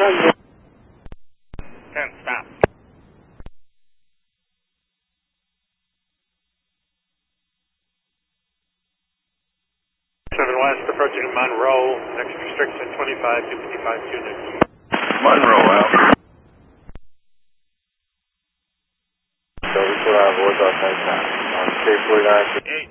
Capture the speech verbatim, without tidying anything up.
ten, stop. seven West, approaching Monroe, next restriction twenty-five to fifty-five units. Monroe out. So we put our voice off that time. On K forty-nine. Hey,